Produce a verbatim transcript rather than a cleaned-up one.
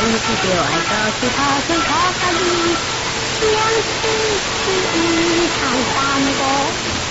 是叫爱到是他最可惜，相思是一场淡薄。